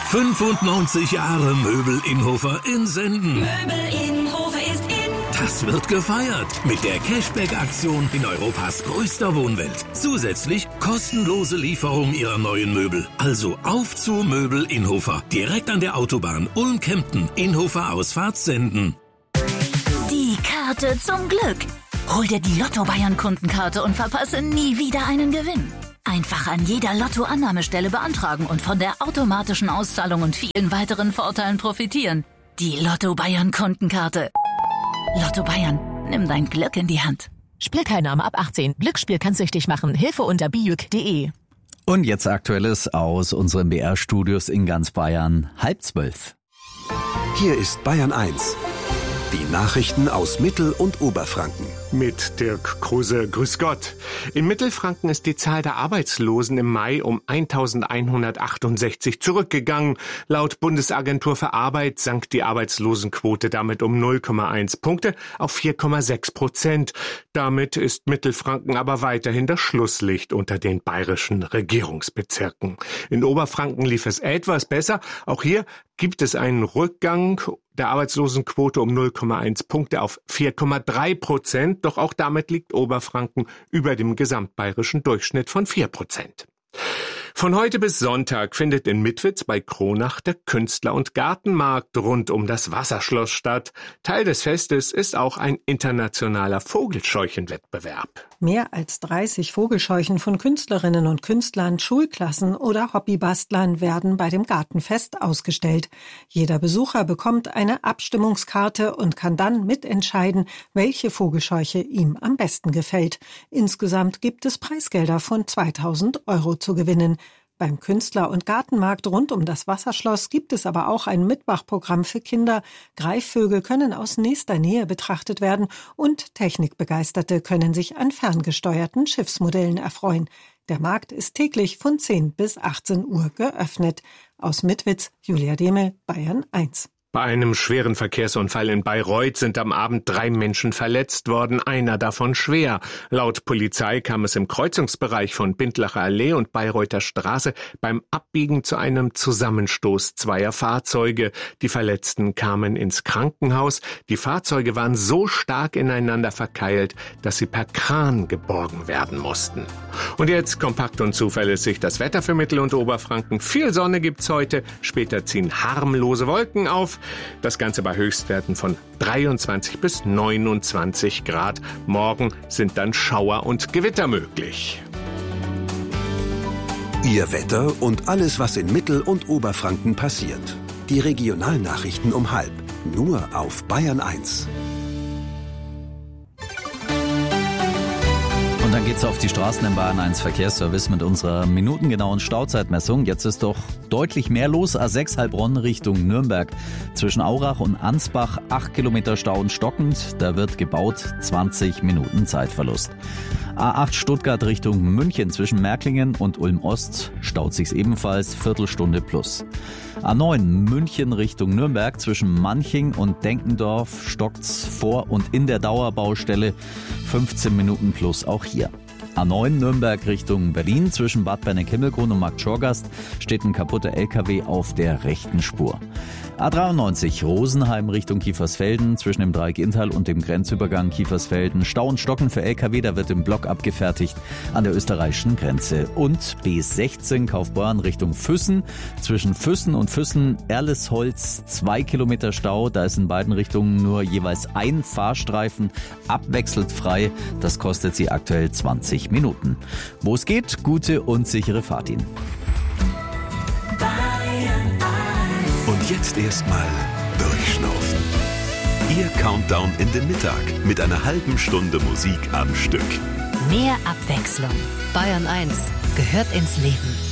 95 Jahre Möbel Innhofer in Senden. Möbel Innhofer ist in. Das wird gefeiert mit der Cashback-Aktion in Europas größter Wohnwelt. Zusätzlich kostenlose Lieferung Ihrer neuen Möbel. Also auf zu Möbel Innhofer. Direkt an der Autobahn Ulm-Kempten. Innhofer Ausfahrt Senden. Die Karte zum Glück. Hol dir die Lotto-Bayern-Kundenkarte und verpasse nie wieder einen Gewinn. Einfach an jeder Lotto-Annahmestelle beantragen und von der automatischen Auszahlung und vielen weiteren Vorteilen profitieren. Die Lotto-Bayern-Kundenkarte. Lotto Bayern, nimm dein Glück in die Hand. Spielteilnahme ab 18. Glücksspiel kann süchtig machen. Hilfe unter bijuk.de. Und jetzt Aktuelles aus unseren BR-Studios in ganz Bayern. 11:30. Hier ist Bayern 1. Die Nachrichten aus Mittel- und Oberfranken. Mit Dirk Kruse, grüß Gott. In Mittelfranken ist die Zahl der Arbeitslosen im Mai um 1168 zurückgegangen. Laut Bundesagentur für Arbeit sank die Arbeitslosenquote damit um 0,1 Punkte auf 4,6%. Damit ist Mittelfranken aber weiterhin das Schlusslicht unter den bayerischen Regierungsbezirken. In Oberfranken lief es etwas besser. Auch hier gibt es einen Rückgang der Arbeitslosenquote um 0,1 Punkte auf 4,3%. Doch auch damit liegt Oberfranken über dem gesamtbayerischen Durchschnitt von 4%. Von heute bis Sonntag findet in Mitwitz bei Kronach der Künstler- und Gartenmarkt rund um das Wasserschloss statt. Teil des Festes ist auch ein internationaler Vogelscheuchenwettbewerb. Mehr als 30 Vogelscheuchen von Künstlerinnen und Künstlern, Schulklassen oder Hobbybastlern werden bei dem Gartenfest ausgestellt. Jeder Besucher bekommt eine Abstimmungskarte und kann dann mitentscheiden, welche Vogelscheuche ihm am besten gefällt. Insgesamt gibt es Preisgelder von 2.000 € zu gewinnen. Beim Künstler- und Gartenmarkt rund um das Wasserschloss gibt es aber auch ein Mitmachprogramm für Kinder. Greifvögel können aus nächster Nähe betrachtet werden und Technikbegeisterte können sich an ferngesteuerten Schiffsmodellen erfreuen. Der Markt ist täglich von 10 bis 18 Uhr geöffnet. Aus Mitwitz, Julia Demel, Bayern 1. Bei einem schweren Verkehrsunfall in Bayreuth sind am Abend 3 Menschen verletzt worden, einer davon schwer. Laut Polizei kam es im Kreuzungsbereich von Bindlacher Allee und Bayreuther Straße beim Abbiegen zu einem Zusammenstoß zweier Fahrzeuge. Die Verletzten kamen ins Krankenhaus. Die Fahrzeuge waren so stark ineinander verkeilt, dass sie per Kran geborgen werden mussten. Und jetzt kompakt und zuverlässig das Wetter für Mittel- und Oberfranken. Viel Sonne gibt's heute, später ziehen harmlose Wolken auf. Das Ganze bei Höchstwerten von 23 bis 29 Grad. Morgen sind dann Schauer und Gewitter möglich. Ihr Wetter und alles, was in Mittel- und Oberfranken passiert. Die Regionalnachrichten um 12:30. Nur auf Bayern 1. Und dann geht's auf die Straßen im Bayern 1 Verkehrsservice mit unserer minutengenauen Stauzeitmessung. Jetzt ist doch deutlich mehr los. A6 Heilbronn Richtung Nürnberg. Zwischen Aurach und Ansbach 8 Kilometer Stau und stockend. Da wird gebaut, 20 Minuten Zeitverlust. A8 Stuttgart Richtung München zwischen Märklingen und Ulm-Ost staut sich's ebenfalls, Viertelstunde plus. A9 München Richtung Nürnberg zwischen Manching und Denkendorf stockt's vor und in der Dauerbaustelle, 15 Minuten plus auch hier. A9 Nürnberg Richtung Berlin zwischen Bad Berneck-Himmelgrund und Marktschorgast steht ein kaputter LKW auf der rechten Spur. A93 Rosenheim Richtung Kiefersfelden zwischen dem Dreieck Inntal und dem Grenzübergang Kiefersfelden. Stau und Stocken für LKW, da wird im Block abgefertigt an der österreichischen Grenze. Und B16 Kaufbeuren Richtung Füssen zwischen Füssen und Füssen-Erlesholz 2 Kilometer Stau. Da ist in beiden Richtungen nur jeweils ein Fahrstreifen abwechselnd frei. Das kostet Sie aktuell 20 Minuten. Wo es geht, gute und sichere Fahrt Ihnen. Und jetzt erstmal durchschnaufen. Ihr Countdown in den Mittag mit einer halben Stunde Musik am Stück. Mehr Abwechslung. Bayern 1 gehört ins Leben.